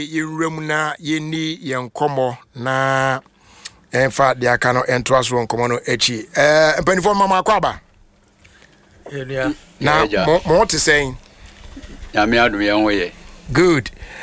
Yewrem na yeni yenkomo na enfa de aka no ento so nkomo no echi mpanifo mama akwaba Elia na mo te saying ya me adum ye ho ye good